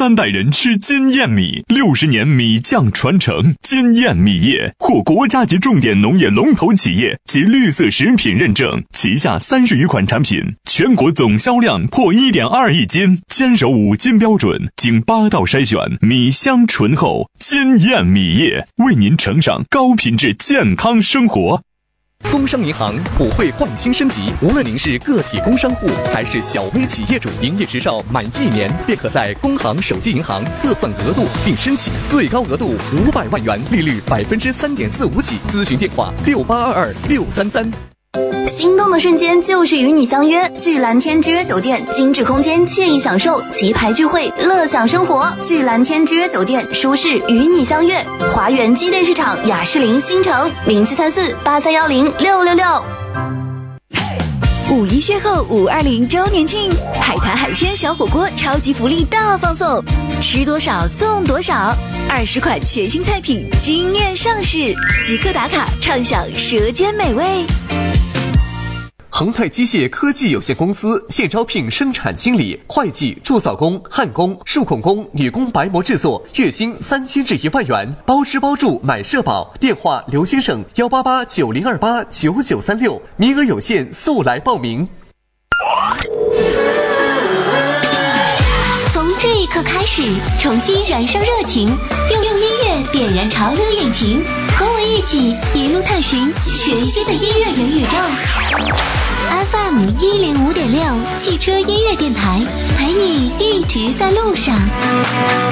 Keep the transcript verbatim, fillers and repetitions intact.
三代人吃金燕米，六十年米酱传承。金燕米业获国家级重点农业龙头企业及绿色食品认证，旗下三十余款产品，全国总销量破 一点二亿斤，坚守五金标准，经八道筛选，米香醇厚。金燕米业为您呈上高品质健康生活。 工商银行普惠换新升级，无论您是个体工商户还是小微企业主，营业执照满一年便可在工行手机银行测算额度并申请，最高额度五百万元，利率百分之三点四五起。咨询电话六八二二六三三。 心动的瞬间就是与你相约，聚蓝天之约酒店，精致空间，惬意享受，棋牌聚会，乐享生活。聚蓝天之约酒店，舒适与你相约。华园机电市场雅士林新城零七三四八三幺零六六六。 五一邂逅五二零周年庆，海滩海鲜小火锅超级福利大放送，吃多少送多少，二十款全新菜品惊艳上市，即刻打卡畅享舌尖美味。 恒泰机械科技有限公司现招聘生产经理、会计、铸造工、焊工、数控工、女工白膜制作，月薪三千至一万元，包吃包住买社保。电话刘先生幺八八九零二八九九三六，名额有限，速来报名。 从这一刻开始，重新燃烧热情，用用音乐点燃潮流引擎，和我一起一路探寻全新的音乐元宇宙。F M 一零五点六汽车音乐电台，陪你一直在路上。